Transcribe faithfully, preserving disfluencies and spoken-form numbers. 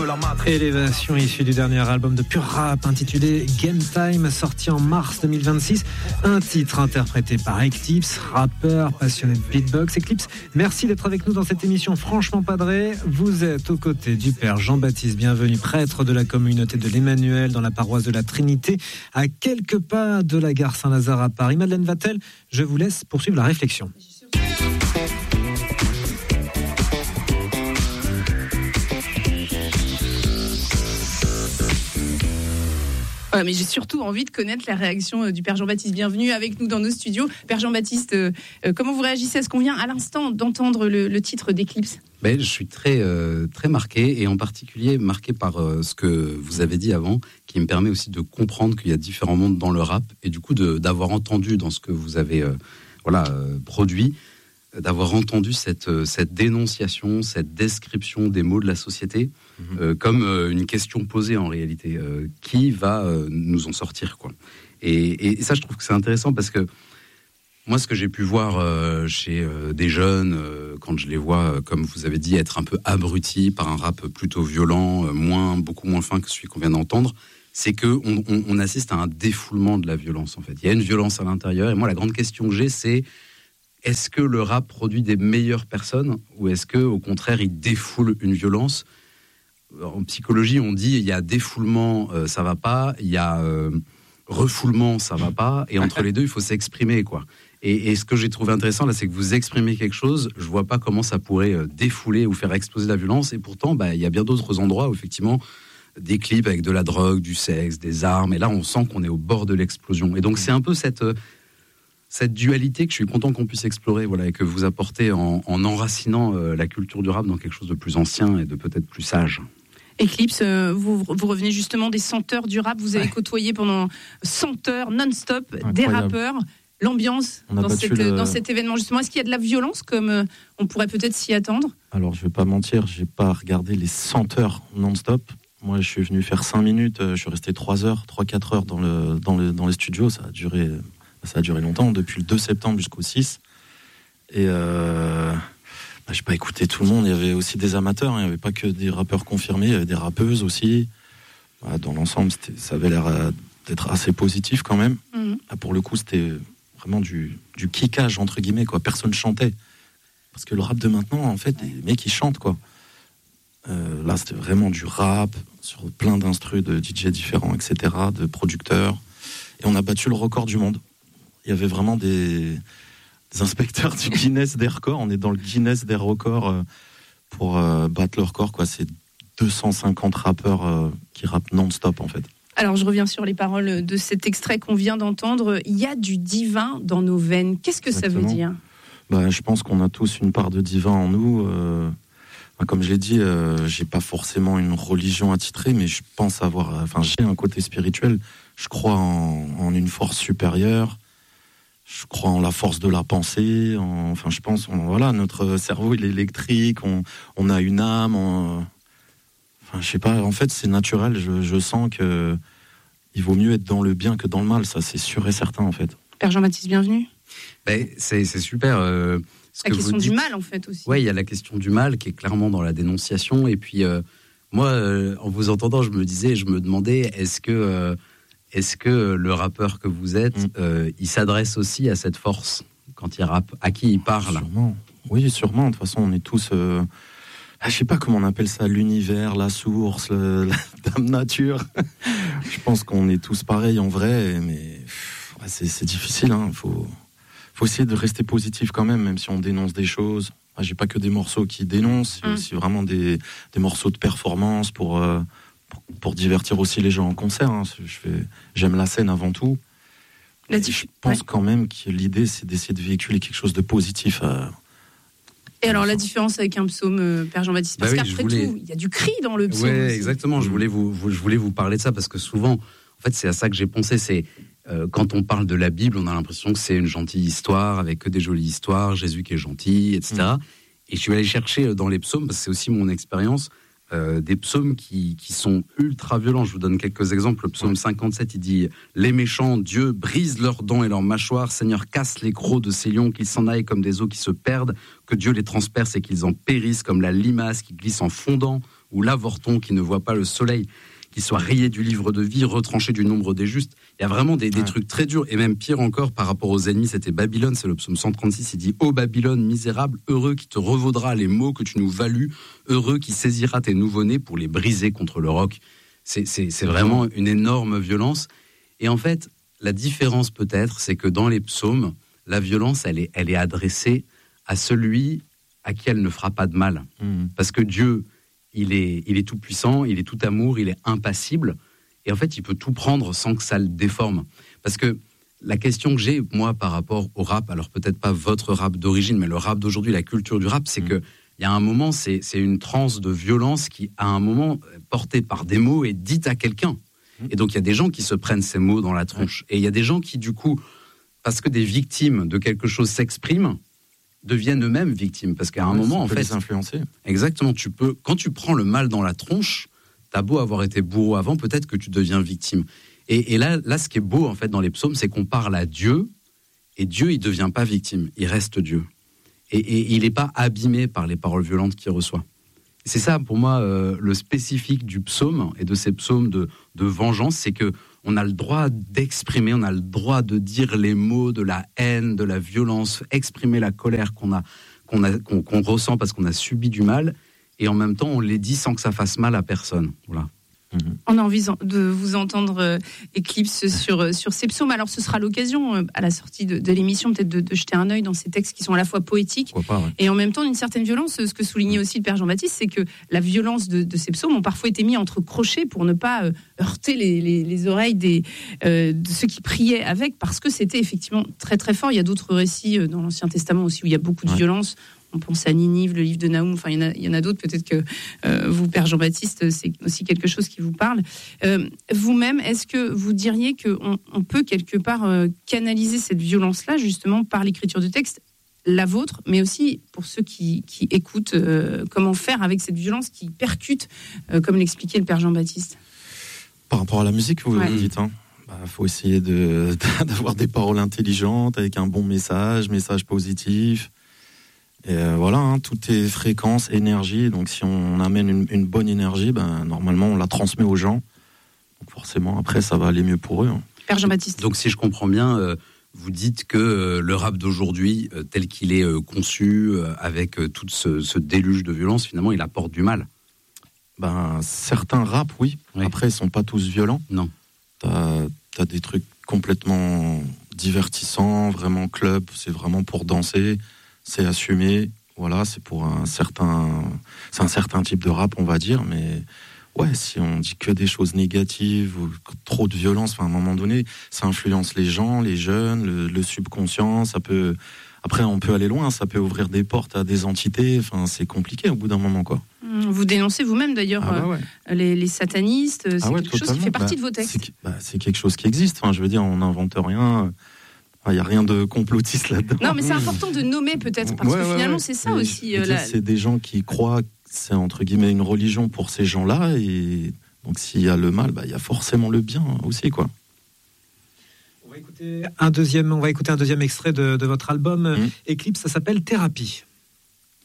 la matrice. Élévation issue du dernier album de Pure Rap intitulé Game Time, sorti en mars deux mille vingt-six. Un titre interprété par Eclipse, rappeur passionné de beatbox. Eclipse, merci d'être avec nous dans cette émission franchement padrée. Vous êtes aux côtés du père Jean-Baptiste Bienvenu, prêtre de la communauté de l'Emmanuel dans la paroisse de la Trinité, à quelques pas de la gare Saint-Lazare à Paris. Madeleine Vatel, je vous laisse poursuivre la réflexion. Ouais, mais j'ai surtout envie de connaître la réaction du Père Jean-Baptiste Bienvenu avec nous dans nos studios. Père Jean-Baptiste, euh, comment vous réagissez à ce qu'on vient à l'instant d'entendre le, le titre d'Eclipse ? Ben, je suis très, euh, très marqué, et en particulier marqué par euh, ce que vous avez dit avant, qui me permet aussi de comprendre qu'il y a différents mondes dans le rap, et du coup de, d'avoir entendu dans ce que vous avez euh, voilà, euh, produit, d'avoir entendu cette, cette dénonciation, cette description des maux de la société, mmh. euh, comme euh, une question posée en réalité. Euh, qui va euh, nous en sortir, quoi. Et, et ça, je trouve que c'est intéressant parce que moi, ce que j'ai pu voir euh, chez euh, des jeunes, euh, quand je les vois, euh, comme vous avez dit, être un peu abrutis par un rap plutôt violent, euh, moins, beaucoup moins fin que celui qu'on vient d'entendre, c'est qu'on on, on assiste à un défoulement de la violence, en fait. Il y a une violence à l'intérieur, et moi, la grande question que j'ai, c'est est-ce que le rap produit des meilleures personnes, ou est-ce que, au contraire, il défoule une violence ? En psychologie, on dit il y a défoulement, euh, ça va pas, il y a euh, refoulement, ça va pas, et entre les deux, il faut s'exprimer, quoi. Et, et ce que j'ai trouvé intéressant là, c'est que vous exprimez quelque chose. Je vois pas comment ça pourrait euh, défouler ou faire exploser la violence. Et pourtant, bah, il y a bien d'autres endroits où effectivement des clips avec de la drogue, du sexe, des armes. Et là, on sent qu'on est au bord de l'explosion. Et donc, c'est un peu cette euh, cette dualité que je suis content qu'on puisse explorer, voilà, et que vous apportez en, en enracinant euh, la culture du rap dans quelque chose de plus ancien et de peut-être plus sage. Eclipse, euh, vous, vous revenez justement des cent heures du rap. Vous avez ouais. côtoyé pendant cent heures non-stop Incroyable. Des rappeurs. L'ambiance dans, cette, le... dans cet événement, justement, est-ce qu'il y a de la violence comme euh, on pourrait peut-être s'y attendre ? Alors, je ne vais pas mentir, je n'ai pas regardé les cent heures non-stop. Moi, je suis venu faire cinq minutes, je suis resté trois heures, trois quatre heures dans, le, dans, le, dans les studios. Ça a, duré, ça a duré longtemps, depuis le deux septembre jusqu'au six. Et euh, bah, je n'ai pas écouté tout le monde. Il y avait aussi des amateurs, hein. Il n'y avait pas que des rappeurs confirmés, il y avait des rappeuses aussi. Bah, dans l'ensemble, ça avait l'air euh, d'être assez positif quand même. Mmh. Là, pour le coup, c'était vraiment du, du kickage, entre guillemets, quoi. Personne chantait. Parce que le rap de maintenant, en fait, les mecs, ils chantent, quoi. Euh, là, c'était vraiment du rap, sur plein d'instrus de D J différents, et cetera, de producteurs. Et on a battu le record du monde. Il y avait vraiment des, des inspecteurs du Guinness des records. On est dans le Guinness des records pour euh, battre le record, quoi. C'est deux cent cinquante rappeurs euh, qui rappent non-stop, en fait. Alors, je reviens sur les paroles de cet extrait qu'on vient d'entendre. Il y a du divin dans nos veines. Qu'est-ce que Exactement. Ça veut dire ? Bah, je pense qu'on a tous une part de divin en nous. Euh, comme je l'ai dit, euh, j'ai pas forcément une religion attitrée, mais je pense avoir... Enfin, j'ai un côté spirituel. Je crois en, en une force supérieure. Je crois en la force de la pensée. En, enfin, je pense... On, voilà, notre cerveau, il est électrique. On, on a une âme... On, Enfin, je sais pas, en fait, c'est naturel. Je, je sens que il vaut mieux être dans le bien que dans le mal. Ça, c'est sûr et certain, en fait. Père Jean-Baptiste, bienvenue. Ben, c'est, c'est super. Euh, ce la que question vous dites, du mal, en fait, aussi. Oui, il y a la question du mal qui est clairement dans la dénonciation. Et puis, euh, moi, euh, en vous entendant, je me disais, je me demandais, est-ce que, euh, est-ce que le rappeur que vous êtes, mmh. euh, il s'adresse aussi à cette force quand il rappe ? À qui il parle ? Sûrement. Oui, sûrement. De toute façon, on est tous... Euh... Ah, je sais pas comment on appelle ça, l'univers, la source, le, la dame nature. Je pense qu'on est tous pareils en vrai, mais ouais, c'est, c'est difficile. Hein. Faut, faut essayer de rester positif quand même, même si on dénonce des choses. Ah, j'ai pas que des morceaux qui dénoncent, il y a aussi vraiment des, des morceaux de performance pour, euh, pour, pour divertir aussi les gens en concert. Hein. Je fais, j'aime la scène avant tout. La diff- je pense ouais. quand même que l'idée, c'est d'essayer de véhiculer quelque chose de positif. Euh, Et alors, la différence avec un psaume, euh, Père Jean-Baptiste, parce bah oui, qu'après voulais... tout, il y a du cri dans le psaume. Oui, exactement. Je voulais vous, vous, je voulais vous parler de ça parce que souvent, en fait, c'est à ça que j'ai pensé. C'est euh, quand on parle de la Bible, on a l'impression que c'est une gentille histoire avec que des jolies histoires, Jésus qui est gentil, et cetera. Mmh. Et je suis allé chercher dans les psaumes, parce que c'est aussi mon expérience, euh, des psaumes qui, qui sont ultra violents. Je vous donne quelques exemples. Le psaume cinquante-sept, il dit « Les méchants, Dieu brise leurs dents et leurs mâchoires. Seigneur, casse les crocs de ces lions, qu'ils s'en aillent comme des eaux qui se perdent, que Dieu les transperce et qu'ils en périssent comme la limace qui glisse en fondant, ou l'avorton qui ne voit pas le soleil. » Qu'ils soient rayés du livre de vie, retranchés du nombre des justes. Il y a vraiment des, des ouais. trucs très durs. Et même pire encore, par rapport aux ennemis, c'était Babylone, c'est le psaume cent trente-six, il dit « Ô Babylone, misérable, heureux qui te revaudra les maux que tu nous valus, heureux qui saisira tes nouveau-nés pour les briser contre le roc. » C'est, c'est, c'est vraiment une énorme violence. Et en fait, la différence peut-être, c'est que dans les psaumes, la violence, elle est, elle est adressée à celui à qui elle ne fera pas de mal. Mmh. Parce que Dieu... Il est, il est tout puissant, il est tout amour, il est impassible. Et en fait, il peut tout prendre sans que ça le déforme. Parce que la question que j'ai, moi, par rapport au rap, alors peut-être pas votre rap d'origine, mais le rap d'aujourd'hui, la culture du rap, c'est mmh. qu'il y a un moment, c'est, c'est une transe de violence qui, à un moment, portée par des mots, est dite à quelqu'un. Mmh. Et donc, il y a des gens qui se prennent ces mots dans la tronche. Mmh. Et il y a des gens qui, du coup, parce que des victimes de quelque chose s'expriment, deviennent eux-mêmes victimes, parce qu'à un ouais, moment, en fait, les influencer. Exactement, tu peux, quand tu prends le mal dans la tronche, t'as beau avoir été bourreau avant, peut-être que tu deviens victime. Et, et là, là, ce qui est beau en fait dans les psaumes, c'est qu'on parle à Dieu, et Dieu, il devient pas victime, il reste Dieu, et, et il n'est pas abîmé par les paroles violentes qu'il reçoit. Et c'est ça, pour moi, euh, le spécifique du psaume et de ces psaumes de, de vengeance, c'est que on a le droit d'exprimer, on a le droit de dire les mots de la haine, de la violence, exprimer la colère qu'on a, qu'on a, qu'on, qu'on ressent parce qu'on a subi du mal, et en même temps, on les dit sans que ça fasse mal à personne. Voilà. Mmh. On a envie de vous entendre, euh, Eclipse, sur, euh, sur ces psaumes. Alors, ce sera l'occasion, euh, à la sortie de, de l'émission, peut-être de, de jeter un œil dans ces textes qui sont à la fois poétiques pas, ouais. et en même temps d'une certaine violence. Ce que soulignait aussi le Père Jean-Baptiste, c'est que la violence de, de ces psaumes ont parfois été mis entre crochets pour ne pas euh, heurter les, les, les oreilles des, euh, de ceux qui priaient avec, parce que c'était effectivement très très fort. Il y a d'autres récits euh, dans l'Ancien Testament aussi où il y a beaucoup de ouais. violence. On pense à Ninive, le livre de Naoum, enfin il y en a, il y en a d'autres, peut-être que euh, vous, Père Jean-Baptiste, c'est aussi quelque chose qui vous parle. Euh, vous-même, est-ce que vous diriez qu'on on peut quelque part euh, canaliser cette violence-là, justement, par l'écriture du texte, la vôtre, mais aussi pour ceux qui, qui écoutent, euh, comment faire avec cette violence qui percute, euh, comme l'expliquait le Père Jean-Baptiste? Par rapport à la musique, vous, ouais. vous dites, hein, bah, faut essayer de, d'avoir des paroles intelligentes, avec un bon message, message positif. Et euh, voilà, hein, tout est fréquence, énergie. Donc si on amène une, une bonne énergie, ben, normalement on la transmet aux gens. Donc forcément, après, ça va aller mieux pour eux. Hein. Père Jean-Baptiste. Donc si je comprends bien, euh, vous dites que euh, le rap d'aujourd'hui, euh, tel qu'il est euh, conçu, euh, avec euh, tout ce, ce déluge de violence, finalement, il apporte du mal. Ben, certains raps, oui. oui. Après, ils sont pas tous violents. Non. T'as, t'as des trucs complètement divertissants, vraiment club, c'est vraiment pour danser. C'est assumé, voilà, c'est pour un certain, c'est un certain type de rap, on va dire, mais ouais, si on dit que des choses négatives ou trop de violence, enfin, à un moment donné, ça influence les gens, les jeunes, le, le subconscient, ça peut, après, on peut aller loin, ça peut ouvrir des portes à des entités, enfin, c'est compliqué au bout d'un moment, quoi. Vous dénoncez vous-même, d'ailleurs, ah bah ouais. euh, les, les satanistes, c'est ah ouais, quelque totalement. chose qui fait partie bah, de vos textes. C'est, bah, c'est quelque chose qui existe, enfin, je veux dire, on n'invente rien. Il n'y a rien de complotiste là-dedans. Non, mais c'est important de nommer peut-être, parce ouais, que finalement, ouais. c'est ça mais aussi. Euh, la... C'est des gens qui croient que c'est entre guillemets une religion pour ces gens-là, et donc s'il y a le mal, bah, il y a forcément le bien aussi, quoi. On va écouter un deuxième, on va écouter un deuxième extrait de, de votre album, mmh. Eclipse, ça s'appelle Thérapie.